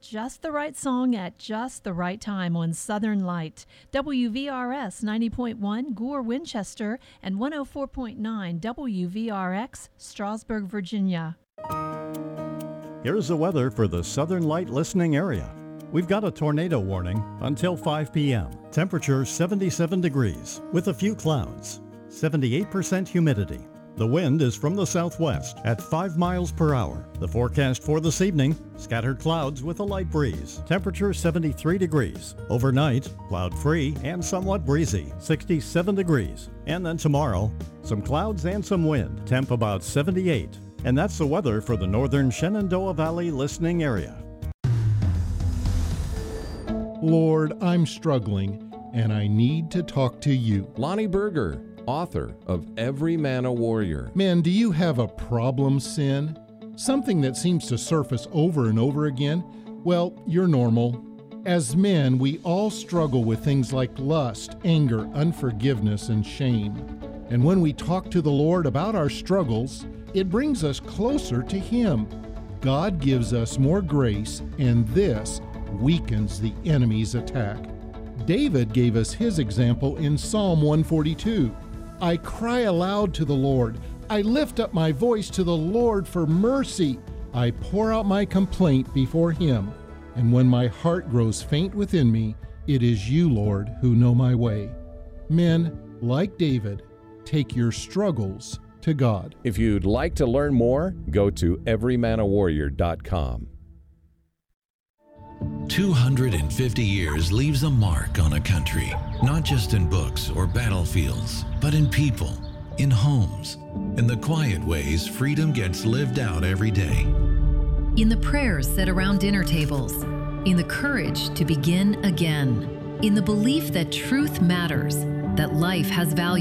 Just the right song at just the right time on Southern Light. WVRS 90.1 Gore, Winchester, and 104.9 WVRX, Strasburg, Virginia. Here's the weather for the Southern Light listening area. We've got a tornado warning until 5 p.m. Temperature 77 degrees with a few clouds. 78% humidity. The wind is from the southwest at 5 miles per hour. The forecast for this evening, scattered clouds with a light breeze. Temperature 73 degrees. Overnight, cloud-free and somewhat breezy, 67 degrees. And then tomorrow, some clouds and some wind. Temp about 78. And that's the weather for the northern Shenandoah Valley listening area. Lord, I'm struggling, and I need to talk to you. Lonnie Berger, author of Every Man a Warrior. Men, do you have a problem sin? Something that seems to surface over and over again? Well, you're normal. As men, we all struggle with things like lust, anger, unforgiveness, and shame. And when we talk to the Lord about our struggles, it brings us closer to Him. God gives us more grace, and this weakens the enemy's attack. David gave us his example in Psalm 142. I cry aloud to the Lord. I lift up my voice to the Lord for mercy. I pour out my complaint before Him. And when my heart grows faint within me, it is you, Lord, who know my way. Men, like David, take your struggles to God. If you'd like to learn more, go to everymanawarrior.com. 250 years leaves a mark on a country, not just in books or battlefields, but in people, in homes, in the quiet ways freedom gets lived out every day. In the prayers said around dinner tables, in the courage to begin again, in the belief that truth matters, that life has value.